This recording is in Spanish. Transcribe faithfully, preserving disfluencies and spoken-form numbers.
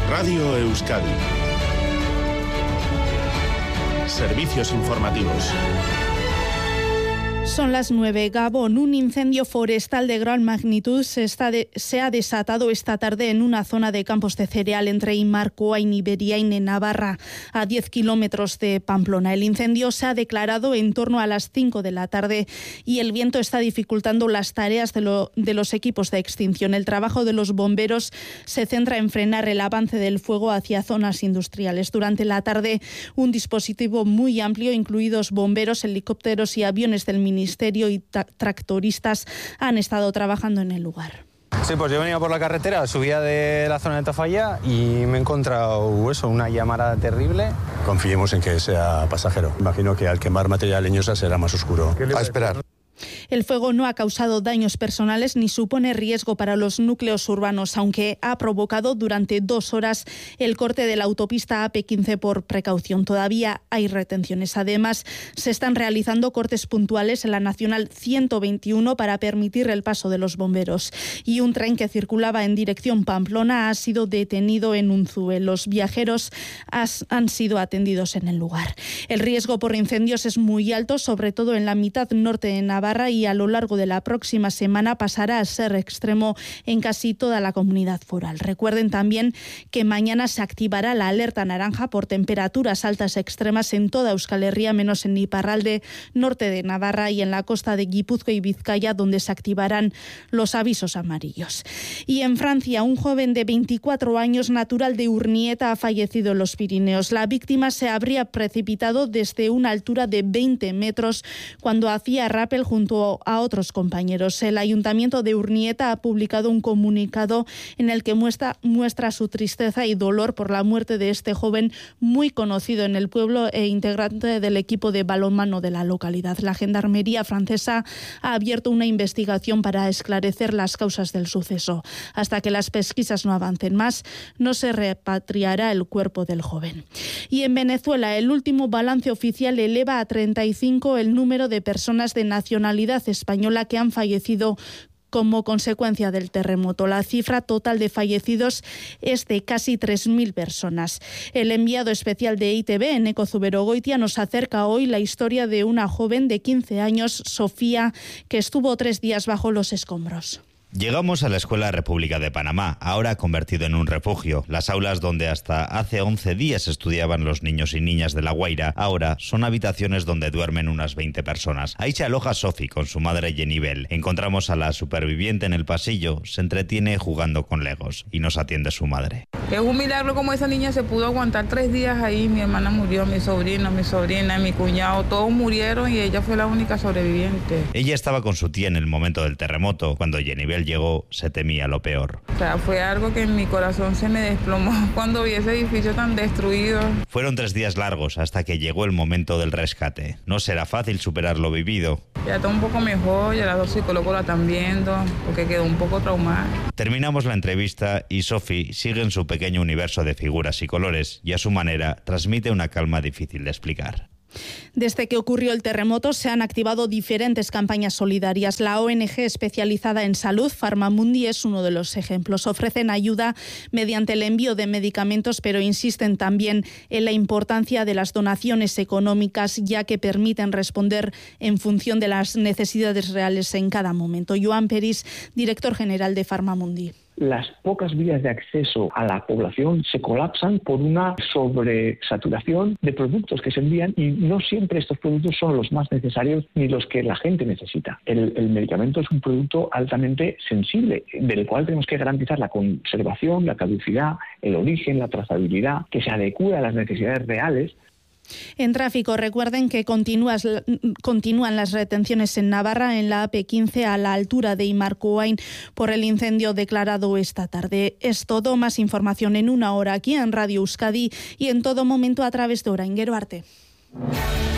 Radio Euskadi. Servicios informativos. Son las nueve. Gabón, un incendio forestal de gran magnitud se, está de, se ha desatado esta tarde en una zona de campos de cereal entre Imarcoain y Beriain, en Navarra, a diez kilómetros de Pamplona. El incendio se ha declarado en torno a las cinco de la tarde y el viento está dificultando las tareas de, lo, de los equipos de extinción. El trabajo de los bomberos se centra en frenar el avance del fuego hacia zonas industriales. Durante la tarde, un dispositivo muy amplio, incluidos bomberos, helicópteros y aviones del Ministerio y tra- tractoristas, han estado trabajando en el lugar. Sí, pues yo venía por la carretera, subía de la zona de Tafalla y me he encontrado eso, una llamarada terrible. Confiemos en que sea pasajero. Imagino que al quemar material leñosa será más oscuro. A esperar. El fuego no ha causado daños personales ni supone riesgo para los núcleos urbanos, aunque ha provocado durante dos horas el corte de la autopista A P quince por precaución. Todavía hay retenciones. Además, se están realizando cortes puntuales en la Nacional ciento veintiuno para permitir el paso de los bomberos. Y un tren que circulaba en dirección Pamplona ha sido detenido en Unzué. Los viajeros has, han sido atendidos en el lugar. El riesgo por incendios es muy alto, sobre todo en la mitad norte de Navarra, y a lo largo de la próxima semana pasará a ser extremo en casi toda la comunidad foral. Recuerden también que mañana se activará la alerta naranja por temperaturas altas extremas en toda Euskal Herria, menos en Iparralde, norte de Navarra y en la costa de Guipúzcoa y Vizcaya, donde se activarán los avisos amarillos. Y en Francia, un joven de veinticuatro años, natural de Urnieta, ha fallecido en los Pirineos. La víctima se habría precipitado desde una altura de veinte metros cuando hacía rappel junto a otros compañeros. El Ayuntamiento de Urnieta ha publicado un comunicado en el que muestra, muestra su tristeza y dolor por la muerte de este joven muy conocido en el pueblo e integrante del equipo de balonmano de la localidad. La Gendarmería francesa ha abierto una investigación para esclarecer las causas del suceso. Hasta que las pesquisas no avancen más, no se repatriará el cuerpo del joven. Y en Venezuela, el último balance oficial eleva a treinta y cinco el número de personas de nacionalidad española que han fallecido como consecuencia del terremoto. La cifra total de fallecidos es de casi tres mil personas. El enviado especial de E I T B, Eneko Zuberogoitia, nos acerca hoy la historia de una joven de quince años, Sofía, que estuvo tres días bajo los escombros. Llegamos a la Escuela República de Panamá, ahora convertido en un refugio. Las aulas donde hasta hace once días estudiaban los niños y niñas de La Guaira, ahora son habitaciones donde duermen unas veinte personas. Ahí se aloja Sofi con su madre Jenibel. Encontramos a la superviviente en el pasillo, se entretiene jugando con legos y nos atiende su madre. Es un milagro como esa niña se pudo aguantar tres días ahí. Mi hermana murió, mi sobrino, mi sobrina, mi cuñado, todos murieron y ella fue la única sobreviviente. Ella estaba con su tía en el momento del terremoto. Cuando Jenibel llegó, se temía lo peor. O sea, fue algo que en mi corazón se me desplomó cuando vi ese edificio tan destruido. Fueron tres días largos hasta que llegó el momento del rescate. No será fácil superar lo vivido. Ya está un poco mejor, ya los psicólogos la están viendo, porque quedó un poco traumada. Terminamos la entrevista y Sofi sigue en su pequeño universo de figuras y colores y a su manera transmite una calma difícil de explicar. Desde que ocurrió el terremoto se han activado diferentes campañas solidarias. La O N G especializada en salud, Farmamundi, es uno de los ejemplos. Ofrecen ayuda mediante el envío de medicamentos, pero insisten también en la importancia de las donaciones económicas, ya que permiten responder en función de las necesidades reales en cada momento. Joan Peris, director general de Farmamundi. Las pocas vías de acceso a la población se colapsan por una sobresaturación de productos que se envían y no siempre estos productos son los más necesarios ni los que la gente necesita. El, el medicamento es un producto altamente sensible, del cual tenemos que garantizar la conservación, la caducidad, el origen, la trazabilidad, que se adecue a las necesidades reales. En tráfico, recuerden que continúas, continúan las retenciones en Navarra en la A P quince a la altura de Imarcoain por el incendio declarado esta tarde. Es todo. Más información en una hora aquí en Radio Euskadi y en todo momento a través de Orainguero Arte.